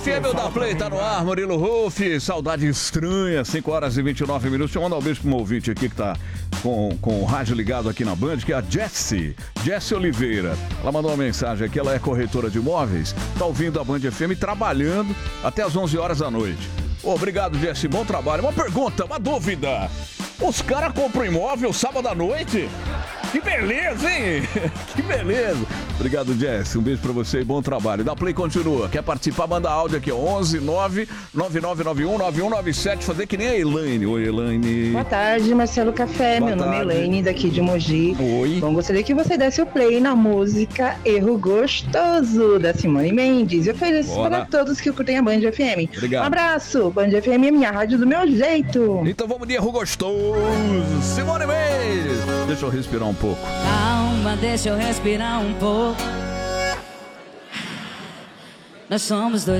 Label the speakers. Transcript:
Speaker 1: FM da Play, tá no ar, Murilo Ruff, saudade estranha, 5 horas e 29 minutos. Deixa eu mandar um beijo pro meu ouvinte aqui que tá com o rádio ligado aqui na Band, que é a Jessie Oliveira. Ela mandou uma mensagem aqui, ela é corretora de imóveis, tá ouvindo a Band FM trabalhando até as 11 horas da noite. Obrigado, Jessie, bom trabalho. Uma pergunta, uma dúvida. Os caras compram imóvel sábado à noite? Que beleza, hein? Que beleza. Obrigado, Jess. Um beijo pra você e bom trabalho. Da Play continua. Quer participar? Manda áudio aqui, 11 99991 9197. Fazer que nem a Elaine. Oi, Elaine.
Speaker 2: Boa tarde, Marcelo Café.
Speaker 1: Boa
Speaker 2: Meu nome é
Speaker 1: tarde.
Speaker 2: Elaine, daqui de Mogi.
Speaker 1: Oi.
Speaker 2: Bom, gostaria que você desse o play na música Erro Gostoso, da Simone Mendes. Eu ofereço
Speaker 1: Bora.
Speaker 2: para todos que curtem a Band FM.
Speaker 1: Obrigado.
Speaker 2: Um abraço. Band FM é minha rádio do meu jeito.
Speaker 1: Então vamos de erro gostoso. Simone Mendes. Deixa eu respirar um pouco.
Speaker 3: Calma, deixa eu respirar um pouco. Nós somos dois.